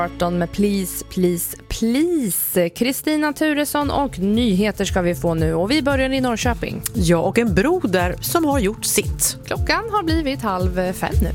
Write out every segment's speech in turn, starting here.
Med Please, Please, Please. Kristina Turesson och nyheter ska vi få nu. Och vi börjar i Norrköping. Ja, och en bro där som har gjort sitt. Klockan har blivit 4:30 nu.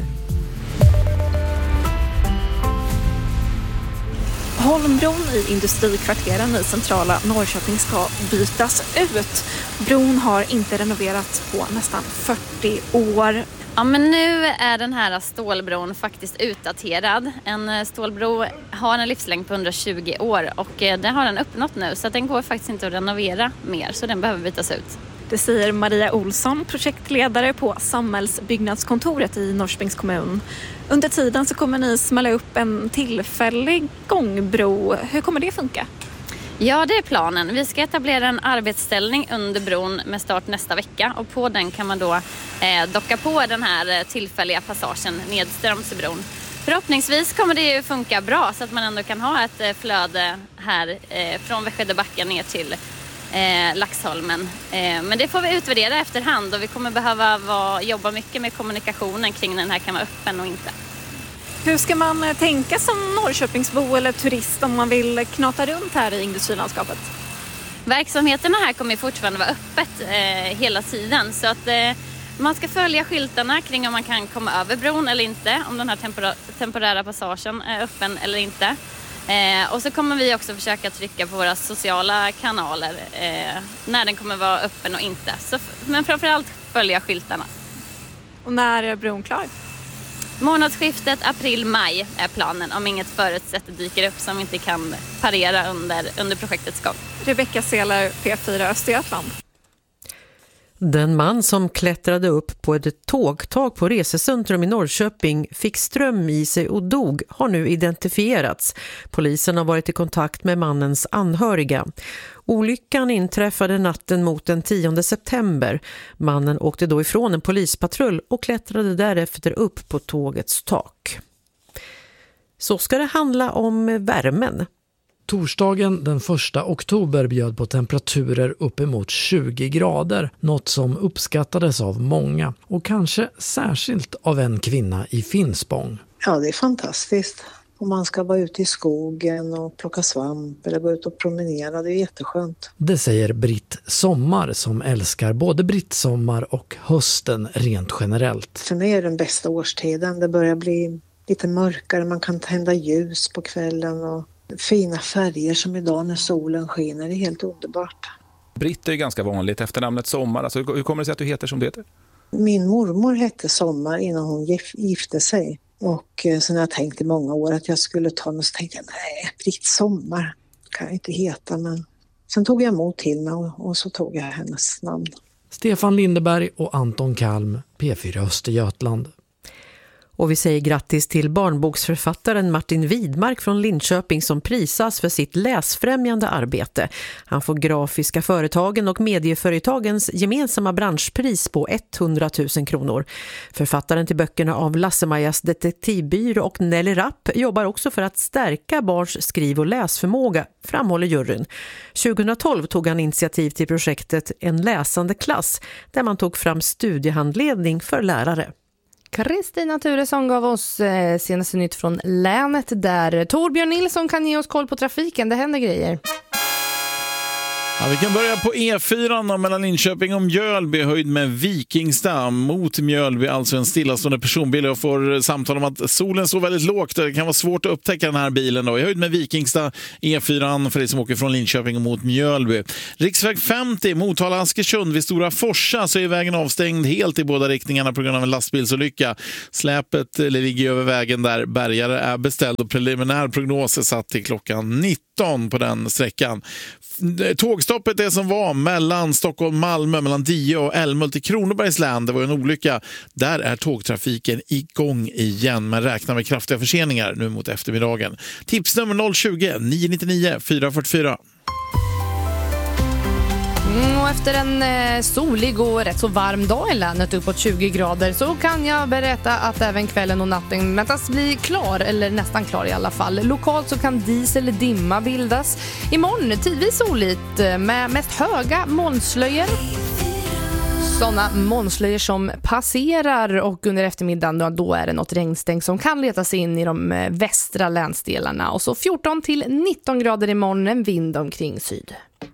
Holmbron i industrikvarteren i centrala Norrköping ska bytas ut. Bron har inte renoverats på nästan 40 år. Ja, men nu är den här stålbron faktiskt utdaterad. En stålbro har en livslängd på 120 år och det har den uppnått nu, så att den går faktiskt inte att renovera mer, så den behöver bytas ut. Det säger Maria Olsson, projektledare på Samhällsbyggnadskontoret i Norrköpings kommun. Under tiden så kommer ni smälla upp en tillfällig gångbro. Hur kommer det funka? Ja, det är planen. Vi ska etablera en arbetsställning under bron med start nästa vecka, och på den kan man då docka på den här tillfälliga passagen nedströms i bron. Förhoppningsvis kommer det ju funka bra, så att man ändå kan ha ett flöde här från Västgötabacken ner till Laxholmen. Men det får vi utvärdera efterhand, och vi kommer behöva jobba mycket med kommunikationen kring när den här kan vara öppen och inte. Hur ska man tänka som Norrköpingsbo eller turist om man vill knata runt här i industrilandskapet? Verksamheterna här kommer fortfarande vara öppet hela tiden, så att man ska följa skyltarna kring om man kan komma över bron eller inte, om den här temporära passagen är öppen eller inte. Och så kommer vi också försöka trycka på våra sociala kanaler när den kommer vara öppen och inte. Men framförallt följa skyltarna. Och när är bron klar? Månadsskiftet april-maj är planen, om inget förutsett dyker upp som inte kan parera under projektets gång. Rebecka Seler, P4 Östergötland. Den man som klättrade upp på ett tågtag på Resecentrum i Norrköping, fick ström i sig och dog, har nu identifierats. Polisen har varit i kontakt med mannens anhöriga. Olyckan inträffade natten mot den 10 september. Mannen åkte då ifrån en polispatrull och klättrade därefter upp på tågets tak. Så ska det handla om värmen. Torsdagen den 1 oktober bjöd på temperaturer uppemot 20 grader, något som uppskattades av många och kanske särskilt av en kvinna i Finspång. Ja, det är fantastiskt. Om man ska vara ute i skogen och plocka svamp eller gå ut och promenera, det är jätteskönt. Det säger Britt Sommar som älskar både brittsommar och hösten rent generellt. För mig är det den bästa årstiden. Det börjar bli lite mörkare, man kan tända ljus på kvällen och fina färger som idag när solen skiner. Det är helt underbart. Britt är ganska vanligt efter namnet Sommar. Alltså, hur kommer det sig att du heter som det heter? Min mormor hette Sommar innan hon gifte sig. Och sen har jag tänkt i många år att jag skulle ta den, och så tänkte jag, nej, Britt Sommar kan jag inte heta. Men sen tog jag emot till mig och så tog jag hennes namn. Stefan Lindeberg och Anton Kalm, P4 Östergötland. Och vi säger grattis till barnboksförfattaren Martin Widmark från Linköping som prisas för sitt läsfrämjande arbete. Han får Grafiska företagen och Medieföretagens gemensamma branschpris på 100 000 kronor. Författaren till böckerna av Lasse-Majas detektivbyrå och Nelly Rapp jobbar också för att stärka barns skriv- och läsförmåga, framhåller juryn. 2012 tog han initiativ till projektet En läsande klass, där man tog fram studiehandledning för lärare. Kristina Turesson gav oss senaste nytt från länet där. Torbjörn Nilsson kan ge oss koll på trafiken. Det händer grejer. Ja, vi kan börja på E4 mellan Linköping och Mjölby, höjd med Vikingstad mot Mjölby, alltså en stillastående personbil. Jag får samtal om att solen står väldigt lågt. Det kan vara svårt att upptäcka den här bilen då. Jag höjd med Vikingstad, E4 för de som åker från Linköping och mot Mjölby. Riksväg 50, Motala Askersund vid Stora Forsa, så är vägen avstängd helt i båda riktningarna på grund av en lastbilsolycka. Släpet ligger över vägen där. Bärgare är beställd och preliminär prognos är satt till klockan 19 på den sträckan. Tågstoppet är som var mellan Stockholm och Malmö, mellan Die och Älmhult i Kronobergs län. Det var en olycka. Där är tågtrafiken igång igen, men räknar med kraftiga förseningar nu mot eftermiddagen. Tipsnummer 020 999 444. Och efter en solig och rätt så varm dag i länet, uppåt 20 grader, så kan jag berätta att även kvällen och natten väntas bli klar, eller nästan klar i alla fall. Lokalt så kan dis eller dimma bildas. Imorgon tidvis soligt med mest höga molnslöjor. Sådana molnslöjor som passerar och under eftermiddagen då är det något regnstänk som kan leta sig in i de västra länsdelarna. Och så 14 till 19 grader imorgon, en vind omkring syd.